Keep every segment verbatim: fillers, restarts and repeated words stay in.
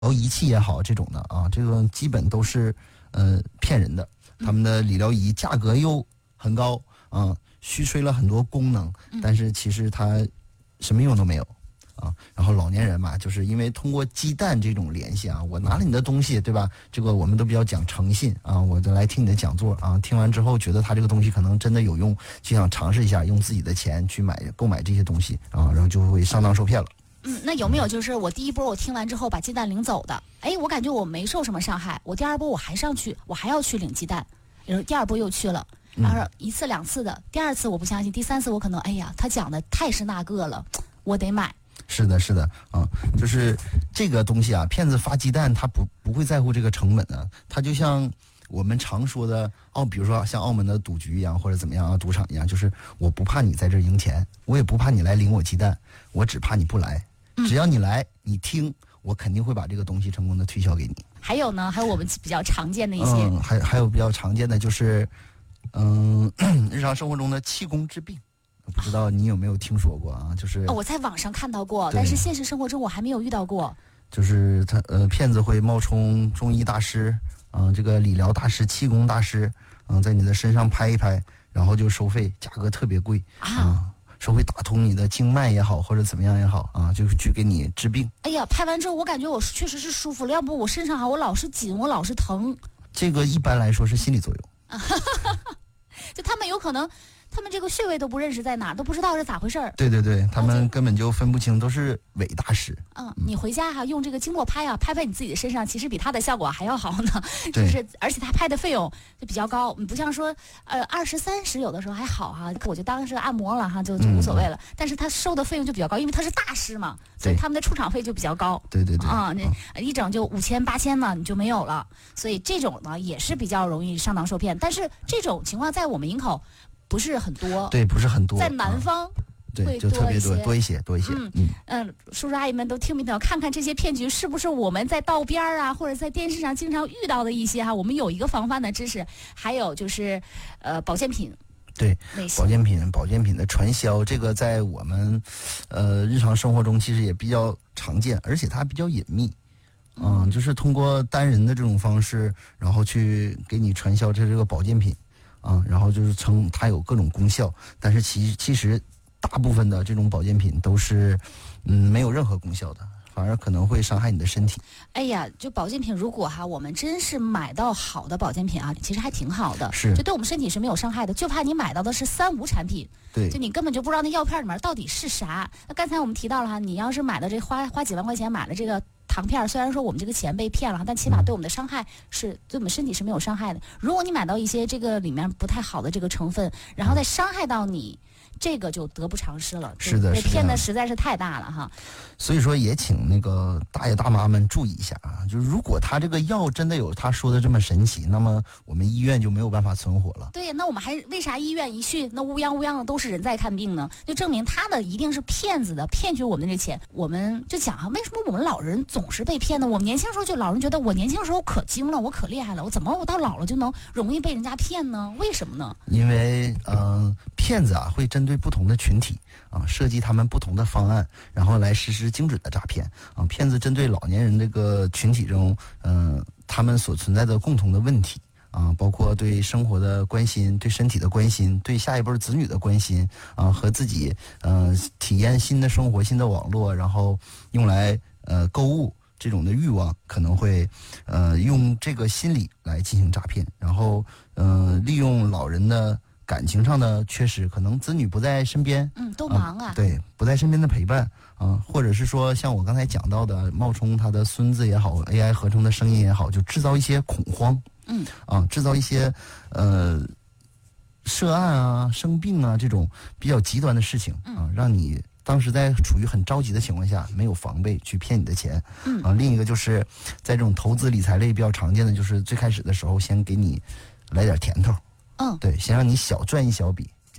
疗仪器也好，这种的啊，这个基本都是呃骗人的。他们的理疗仪价格又很高啊，虚吹了很多功能，但是其实它什么用都没有啊。然后老年人嘛，就是因为通过鸡蛋这种联系啊，我拿了你的东西，对吧？这个我们都比较讲诚信啊，我就来听你的讲座啊，听完之后觉得他这个东西可能真的有用，就想尝试一下，用自己的钱去买购买这些东西啊，然后就会上当受骗了。 嗯，那有没有就是我第一波我听完之后把鸡蛋领走的？哎，我感觉我没受什么伤害，我第二波我还上去，我还要去领鸡蛋，然后第二波又去了，然后一次两次的，第二次我不相信，第三次我可能哎呀，他讲的太是那个了，我得买。 是的，是的啊，就是这个东西啊，骗子发鸡蛋他不不会在乎这个成本的，他就像我们常说的澳，比如说像澳门的赌局一样，或者怎么样啊，赌场一样，就是我不怕你在这儿赢钱，我也不怕你来领我鸡蛋，我只怕你不来。只要你来，你听，我肯定会把这个东西成功的推销给你。 还有呢，还有我们比较常见的一些， 嗯，还还有比较常见的就是，嗯，日常生活中的气功治病，不知道你有没有听说过啊？就是、 哦、我在网上看到过，但是现实生活中我还没有遇到过。 就是他呃，骗子会冒充中医大师，嗯、呃，这个理疗大师、气功大师，嗯、呃，在你的身上拍一拍，然后就收费，价格特别贵啊。呃说会打通你的经脉也好，或者怎么样也好啊，就去给你治病。 哎呀，拍完之后我感觉我确实是舒服了，要不我身上哈我老是紧，我老是疼。 这个一般来说是心理作用。 就他们有可能，他们这个穴位都不认识在哪儿，都不知道是咋回事儿。 对对对，他们根本就分不清，都是伪大师。 嗯，你回家哈、啊、用这个经络拍啊，拍拍你自己的身上，其实比他的效果还要好呢。就是而且他拍的费用就比较高，你不像说呃二十三十有的时候还好哈、啊，我就当是按摩了哈，就就无所谓了。嗯、但是他收的费用就比较高，因为他是大师嘛，所以他们的出场费就比较高。 对对对啊，那一整就五千八千呢，你就没有了。所以这种呢也是比较容易上当受骗，但是这种情况在我们营口不是很多， 对，不是很多， 在南方、啊、 对，就特别多，多一些，多一些。 嗯嗯嗯，叔叔阿姨们都听没听？看看这些骗局是不是我们在道边啊，或者在电视上经常遇到的一些哈，我们有一个防范的知识。还有就是，呃，保健品。 对，保健品，保健品的传销，这个在我们，呃，日常生活中其实也比较常见，而且它比较隐秘。嗯，嗯就是通过单人的这种方式，然后去给你传销这这个保健品。啊，然后就是称它有各种功效，但是其其实大部分的这种保健品都是，嗯，没有任何功效的，反而可能会伤害你的身体。 哎呀，就保健品，如果哈我们真是买到好的保健品啊，其实还挺好的， 是， 就对我们身体是没有伤害的，就怕你买到的是三无产品， 对， 就你根本就不知道那药片里面到底是啥。那刚才我们提到了哈，你要是买的这花花几万块钱买了这个糖片，虽然说我们这个钱被骗了，但起码对我们的伤害是、嗯、对我们身体是没有伤害的。如果你买到一些这个里面不太好的这个成分，然后再伤害到你，这个就得不偿失了。 是的， 被骗的实在是太大了哈。 所以说也请那个大爷大妈们注意一下啊，就是如果他这个药真的有他说的这么神奇，那么我们医院就没有办法存活了。 对，那我们还为啥医院一去那乌泱乌泱的都是人在看病呢？就证明他的一定是骗子的，骗取我们的这钱。我们就讲啊，为什么我们老人总是被骗呢？我们年轻时候就老人觉得我年轻时候可精了，我可厉害了，我怎么我到老了就能容易被人家骗呢？为什么呢？ 因为呃，骗子啊会针对不同的群体啊，设计他们不同的方案，然后来实施精准的诈骗啊。骗子针对老年人这个群体中，嗯、呃，他们所存在的共同的问题啊，包括对生活的关心、对身体的关心、对下一辈子女的关心啊，和自己呃体验新的生活、新的网络，然后用来呃购物这种的欲望，可能会呃用这个心理来进行诈骗，然后呃利用老人的感情上的缺失，可能子女不在身边， 嗯，都忙啊， 呃、对，不在身边的陪伴啊、呃，或者是说像我刚才讲到的，冒充他的孙子也好 ，A I 合成的声音也好，就制造一些恐慌， 嗯， 啊，制造一些呃涉案啊、生病啊这种比较极端的事情啊，让你当时在处于很着急的情况下没有防备去骗你的钱， 嗯啊，另一个就是在这种投资理财类比较常见的，就是最开始的时候先给你来点甜头。 嗯， 对，先让你小赚一小笔，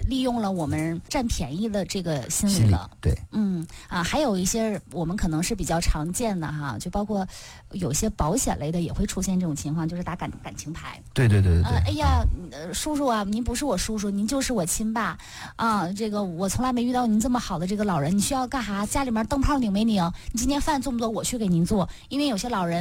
利用了我们占便宜的这个心理心理了。 对， 嗯啊，还有一些我们可能是比较常见的哈，就包括有些保险类的也会出现这种情况，就是打感感情牌。 对对对对对。 呃，哎呀，呃叔叔啊，您不是我叔叔，您就是我亲爸啊。这个我从来没遇到您这么好的这个老人，你需要干啥？家里面灯泡拧没拧？你今天饭做不做？我去给您做。因为有些老人。